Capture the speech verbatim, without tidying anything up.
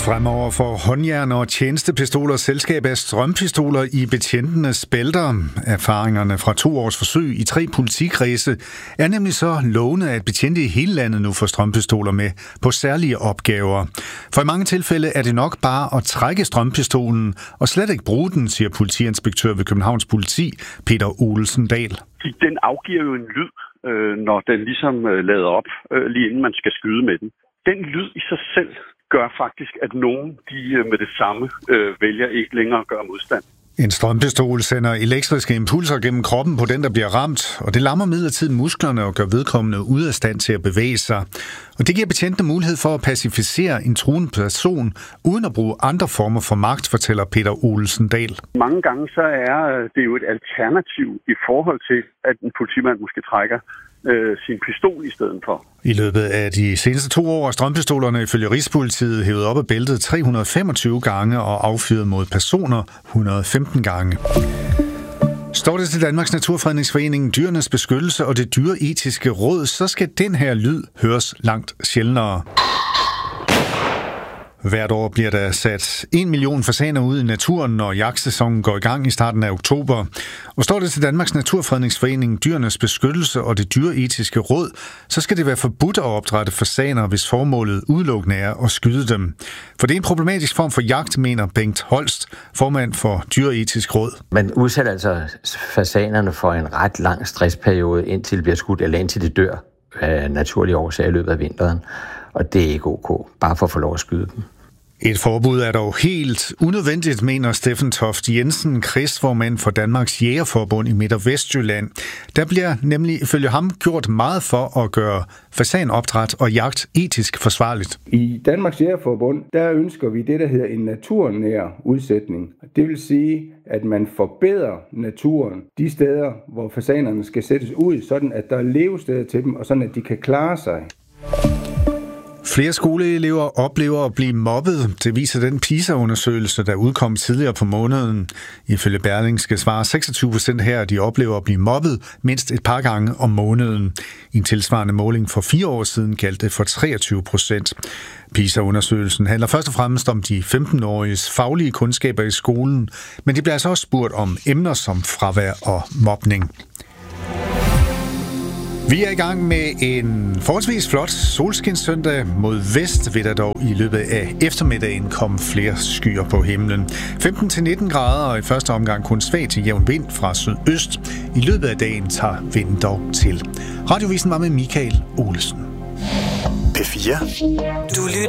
Fremover får håndjern og tjenestepistoler selskab af strømpistoler i betjentenes bælter. Erfaringerne fra to års forsøg i tre politikredse er nemlig så lovende, at betjente i hele landet nu får strømpistoler med på særlige opgaver. For i mange tilfælde er det nok bare at trække strømpistolen og slet ikke bruge den, siger politiinspektør ved Københavns Politi, Peter Olesen Dahl. Den afgiver jo en lyd, når den ligesom lader op, lige inden man skal skyde med den. Den lyd i sig selv gør faktisk, at nogen de med det samme øh, vælger ikke længere at gøre modstand. En strømpistol sender elektriske impulser gennem kroppen på den, der bliver ramt, og det lammer midlertidigt musklerne og gør vedkommende ude af stand til at bevæge sig. Og det giver betjentene mulighed for at pacificere en truende person, uden at bruge andre former for magt, fortæller Peter Olesen Dahl. Mange gange så er det jo et alternativ i forhold til, at en politimand måske trækker øh, sin pistol i stedet for. I løbet af de seneste to år er strømpistolerne ifølge Rigspolitiet hævet op af bæltet tre hundrede og femogtyve gange og affyret mod personer et hundrede og femten gange. Står det til Danmarks Naturfredningsforening, Dyrenes Beskyttelse og det Dyreetiske Råd, så skal den her lyd høres langt sjældnere. Hvert år bliver der sat en million fasaner ud i naturen, når jagtsæsonen går i gang i starten af oktober. Og står det til Danmarks Naturfredningsforening, Dyrenes Beskyttelse og det Dyreetiske Råd, så skal det være forbudt at opdrætte fasaner, hvis formålet udelukkende er at skyde dem. For det er en problematisk form for jagt, mener Bengt Holst, formand for Dyreetisk Råd. Man udsætter altså fasanerne for en ret lang stressperiode, indtil de bliver skudt, eller indtil de dør af naturlige årsager i løbet af vinteren. Og det er ikke ok, bare for at få lov at skyde dem. Et forbud er dog helt unødvendigt, mener Steffen Toft Jensen, kredsformand for Danmarks Jægerforbund i Midt- og Vestjylland. Der bliver nemlig ifølge ham gjort meget for at gøre fasanopdræt og jagt etisk forsvarligt. I Danmarks Jægerforbund, der ønsker vi det, der hedder en naturnær udsætning. Det vil sige, at man forbedrer naturen de steder, hvor fasanerne skal sættes ud, sådan at der er levesteder til dem, og sådan at de kan klare sig. Flere skoleelever oplever at blive mobbet. Det viser den PISA-undersøgelse, der udkom tidligere på måneden. Ifølge Berlingske svarer seksogtyve procent her, at de oplever at blive mobbet mindst et par gange om måneden. I en tilsvarende måling for fire år siden galt det for treogtyve procent. PISA-undersøgelsen handler først og fremmest om de femten-åriges faglige kundskaber i skolen, men de bliver altså også spurgt om emner som fravær og mobning. Vi er i gang med en forholdsvis flot solskinssøndag. Mod vest vil der dog i løbet af eftermiddagen komme flere skyer på himlen. femten til nitten grader og i første omgang kun svag til jævn vind fra sydøst. I løbet af dagen tager vinden dog til. Radiovisen var med Michael Olesen. P fire. Du lytter